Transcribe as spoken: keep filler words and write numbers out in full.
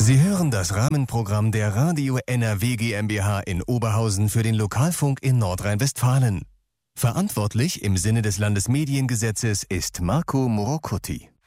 Sie hören das Rahmenprogramm der Radio N R W GmbH in Oberhausen für den Lokalfunk in Nordrhein-Westfalen. Verantwortlich im Sinne des Landesmediengesetzes ist Marco Morocuti.